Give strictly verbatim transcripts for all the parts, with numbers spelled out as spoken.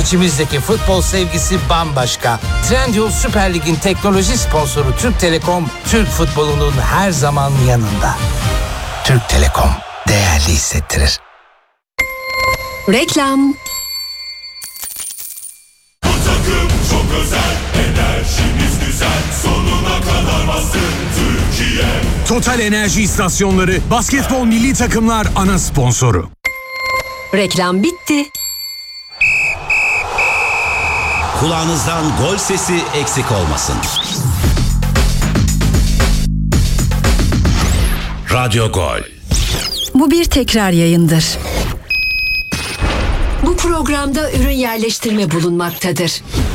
İçimizdeki futbol sevgisi bambaşka. Trendyol Süper Lig'in teknoloji sponsoru Türk Telekom, Türk futbolunun her zaman yanında. Türk Telekom, değerli hissettirir. Reklam. Bu takım çok özel, enerjimiz güzel, sonuna kadar bastın Türkiye. Total Enerji İstasyonları, basketbol milli takımlar ana sponsoru. Reklam bitti. Kulağınızdan gol sesi eksik olmasın. Radyo Gol. Bu bir tekrar yayındır. Bu programda ürün yerleştirme bulunmaktadır.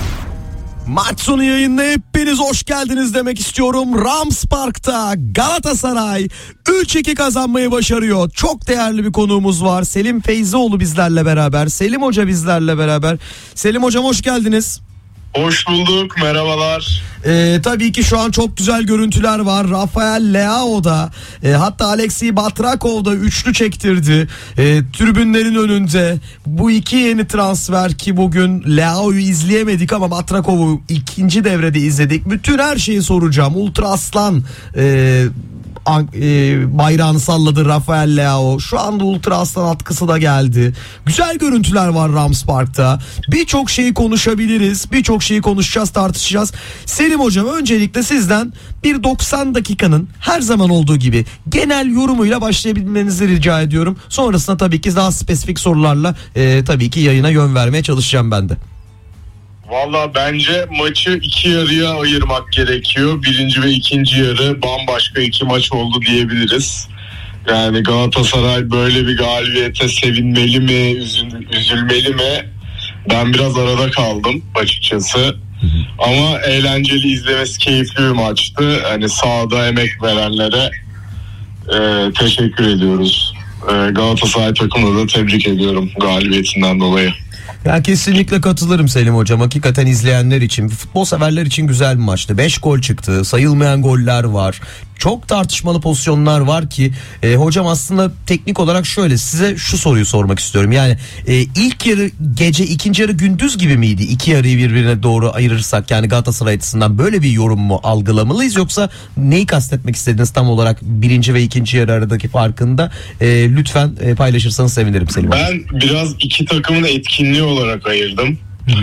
Maç sonu yayında hepiniz hoş geldiniz demek istiyorum. Rams Park'ta Galatasaray üç iki kazanmayı başarıyor. Çok değerli bir konuğumuz var. Selim Feyzioğlu bizlerle beraber. Selim Hoca bizlerle beraber. Selim Hocam hoş geldiniz. Hoş bulduk, merhabalar. Ee, tabii ki şu an çok güzel görüntüler var. Rafael Leao'da e, hatta Alexey Batrakov da üçlü çektirdi. E, tribünlerin önünde bu iki yeni transfer ki bugün Leao'yu izleyemedik ama Batrakov'u ikinci devrede izledik. Bütün her şeyi soracağım. Ultra Aslan e, bayrağını salladı Rafael Leao. Şu anda Ultra Aslan atkısı da geldi. Güzel görüntüler var Rams Park'ta. Birçok şeyi konuşabiliriz. Birçok şeyi konuşacağız, tartışacağız. Selim Hocam öncelikle sizden bir doksan dakikanın her zaman olduğu gibi genel yorumuyla başlayabilmenizi rica ediyorum. Sonrasında tabii ki daha spesifik sorularla e, tabii ki yayına yön vermeye çalışacağım ben de. Valla bence maçı iki yarıya ayırmak gerekiyor. Birinci ve ikinci yarı bambaşka iki maç oldu diyebiliriz. Yani Galatasaray böyle bir galibiyete sevinmeli mi, üzül, üzülmeli mi? Ben biraz arada kaldım açıkçası. Ama eğlenceli, izlemesi keyifli bir maçtı. Hani sahada emek verenlere e, teşekkür ediyoruz. E, Galatasaray takımını da tebrik ediyorum galibiyetinden dolayı. Ya kesinlikle katılırım Selim Hocam. Hakikaten izleyenler için, futbol severler için güzel bir maçtı. beş gol çıktı. Sayılmayan goller var. Çok tartışmalı pozisyonlar var ki e, hocam aslında teknik olarak şöyle size şu soruyu sormak istiyorum. Yani e, ilk yarı gece, ikinci yarı gündüz gibi miydi? İki yarıyı birbirine doğru ayırırsak yani Galatasaray açısından böyle bir yorum mu algılamalıyız, yoksa neyi kastetmek istediniz tam olarak birinci ve ikinci yarı aradaki farkında e, lütfen e, paylaşırsanız sevinirim Selim Hocam. Ben biraz iki takımın etkinliği olarak ayırdım.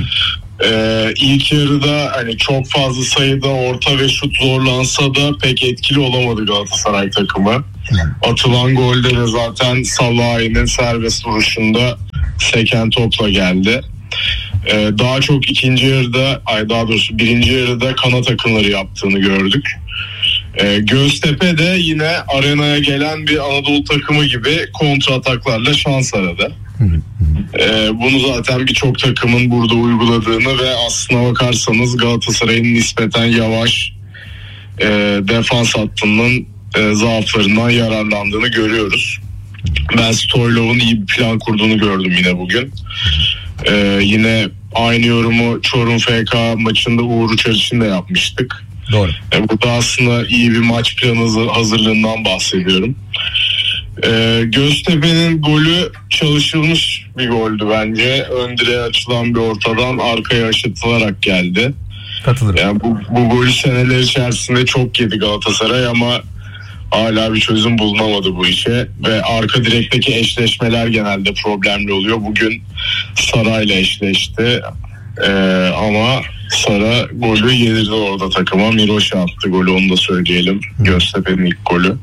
Ee, ilk yarıda hani çok fazla sayıda orta ve şut zorlansa da pek etkili olamadı Galatasaray takımı. Atılan golde de zaten Salah'ın serbest vuruşunda seken topla geldi. Ee, daha çok ikinci yarıda, ay daha doğrusu birinci yarıda kanat akımları yaptığını gördük. Ee, Göztepe de yine arenaya gelen bir Anadolu takımı gibi kontra ataklarla şans aradı. Ee, bunu zaten birçok takımın burada uyguladığını ve aslına bakarsanız Galatasaray'ın nispeten yavaş e, defans hattının e, zaaflarından yararlandığını görüyoruz. Ben Stoylov'un iyi bir plan kurduğunu gördüm yine bugün. Ee, yine aynı yorumu Çorum F K maçında Uğur Uçar için de yapmıştık. Doğru. E, burada aslında iyi bir maç planı hazırlığından bahsediyorum. Ee, Göztepe'nin golü çalışılmış bir goldü bence. Ön direğe açılan bir ortadan arkaya aşıtılarak geldi. Katılırım. Yani bu, bu golü seneler içerisinde çok yedi Galatasaray ama hala bir çözüm bulunamadı bu işe. Ve arka direkteki eşleşmeler genelde problemli oluyor. Bugün Saray'la eşleşti. Ee, ama Sara golü yedirdi orada takıma. Miroş'a attı golü, onu da söyleyelim. Göztepe'nin ilk golü.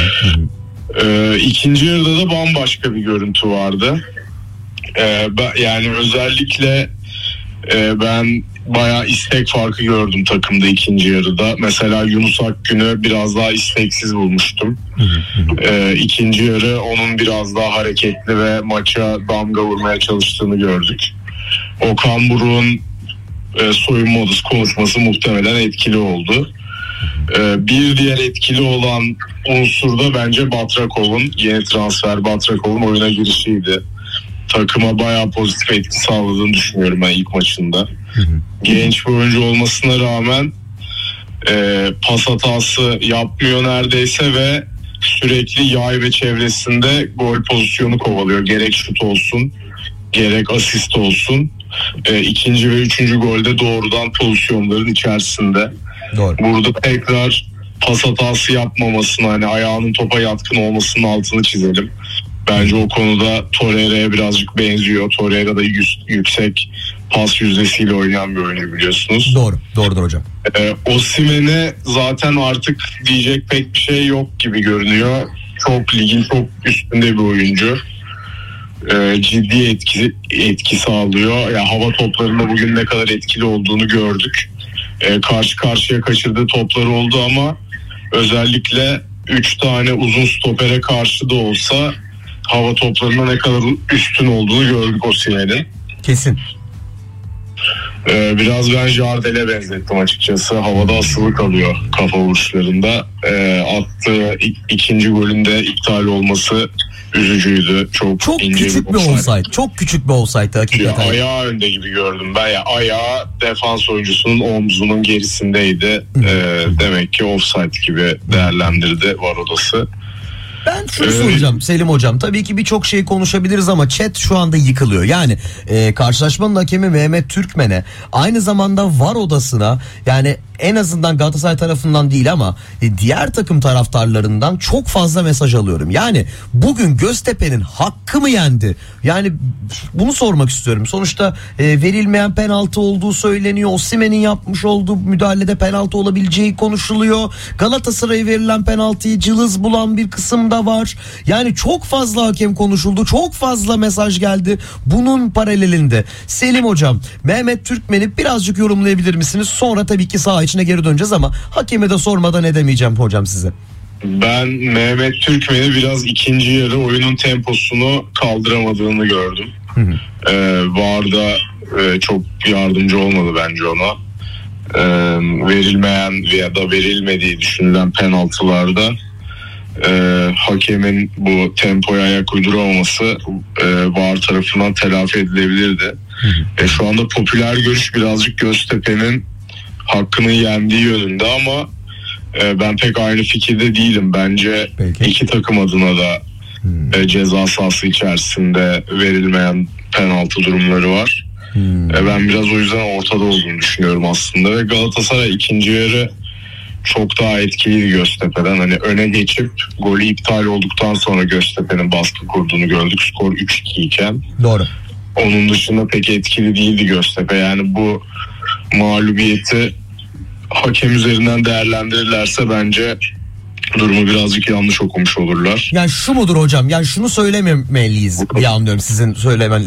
Ee, ikinci yarıda da bambaşka bir görüntü vardı. Ee, ben, yani özellikle e, ben bayağı istek farkı gördüm takımda ikinci yarıda. Mesela Yunus Akgün'ü biraz daha isteksiz bulmuştum. Ee, ikinci yarı onun biraz daha hareketli ve maça damga vurmaya çalıştığını gördük. Okan Buruk'un e, soyunma odası konuşması muhtemelen etkili oldu. Ee, bir diğer etkili olan unsur da bence Batrakov'un, yeni transfer Batrakov'un oyuna girişiydi. Takıma bayağı pozitif etki sağladığını düşünüyorum ben ilk maçında. Hı hı. Genç bir oyuncu olmasına rağmen e, pas hatası yapmıyor neredeyse ve sürekli yay ve çevresinde gol pozisyonu kovalıyor. Gerek şut olsun, gerek asist olsun. E, ikinci ve üçüncü golde doğrudan pozisyonların içerisinde. Doğru. Burada tekrar pas hatası yapmamasını, hani ayağının topa yatkın olmasının altını çizelim. Bence o konuda Torreira'ya birazcık benziyor. Torreira da yüz, yüksek pas yüzdesiyle oynayan bir oyuncu biliyorsunuz. Doğru, doğrudur hocam. Ee, Osimhen'e zaten artık diyecek pek bir şey yok gibi görünüyor. Çok ligin çok üstünde bir oyuncu. Ee, ciddi etki, etki sağlıyor. Yani hava toplarında bugün ne kadar etkili olduğunu gördük. Ee, karşı karşıya kaçırdığı topları oldu ama özellikle üç tane uzun stopere karşı da olsa hava toplarında ne kadar üstün olduğunu gördük Osimhen'in. Kesin. Ee, biraz ben Jardel'e benzettim açıkçası. Havada asılı kalıyor kafa vuruşlarında. Ee, attığı ikinci golünde iptal olması üzücüydü. Çok, Çok ince küçük bir offside. offside. Çok küçük bir offside hakikaten. Ya, ayağı önde gibi gördüm ben. Ya, ayağı defans oyuncusunun omzunun gerisindeydi. Ee, demek ki offside gibi değerlendirdi var odası. Ben şunu Ee, soracağım Selim hocam. Tabii ki birçok şey konuşabiliriz ama chat şu anda yıkılıyor. Yani e, karşılaşmanın hakemi Mehmet Türkmen'e, aynı zamanda var odasına, yani en azından Galatasaray tarafından değil ama e, diğer takım taraftarlarından çok fazla mesaj alıyorum. Yani bugün Göztepe'nin hakkı mı yendi? Yani bunu sormak istiyorum. Sonuçta e, verilmeyen penaltı olduğu söyleniyor. Osimhen'in yapmış olduğu müdahalede penaltı olabileceği konuşuluyor. Galatasaray'a verilen penaltıyı cılız bulan bir kısım da var. Yani çok fazla hakem konuşuldu. Çok fazla mesaj geldi. Bunun paralelinde Selim hocam, Mehmet Türkmen'i birazcık yorumlayabilir misiniz? Sonra tabii ki saha içine geri döneceğiz ama hakeme de sormadan edemeyeceğim hocam size. Ben Mehmet Türkmen'i biraz ikinci yarı oyunun temposunu kaldıramadığını gördüm. Hı hı. Ee, VAR'da e, çok yardımcı olmadı bence ona. Ee, verilmeyen veya da verilmediği düşünülen penaltılarda e, hakemin bu tempoya ayak uyduramaması e, VAR tarafından telafi edilebilirdi. Hı hı. E, şu anda popüler görüş birazcık Göztepe'nin hakkını yendiği yönünde ama e, ben pek aynı fikirde değilim. Bence Peki. iki takım adına da hmm. e, ceza sahası içerisinde verilmeyen penaltı durumları var. Hmm. E, ben biraz o yüzden ortada olduğunu düşünüyorum aslında ve Galatasaray ikinci yarı çok daha etkiliydi Göztepe'den. Hani öne geçip golü iptal olduktan sonra Göztepe'nin baskı kurduğunu gördük. Skor üç iki iken. Doğru. Onun dışında pek etkili değildi Göztepe. Yani bu mağlubiyeti hakem üzerinden değerlendirirlerse bence durumu birazcık yanlış okumuş olurlar. Yani şu mudur hocam? Yani şunu söylememeliyiz diye anlıyorum sizin söyleme,